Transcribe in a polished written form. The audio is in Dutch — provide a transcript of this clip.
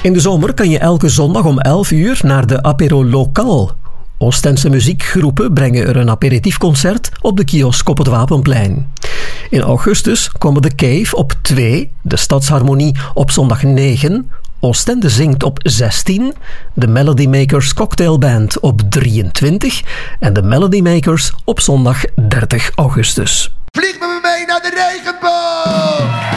In de zomer kan je elke zondag om 11 uur naar de Apéro Local. Oostense muziekgroepen brengen er een aperitiefconcert op de kiosk op het Wapenplein. In augustus komen The Cave op 2, de Stadsharmonie op zondag 9, Oostende zingt op 16, de Melody Makers Cocktailband op 23 en de Melody Makers op zondag 30 augustus. Vlieg met me mee naar de regenboog!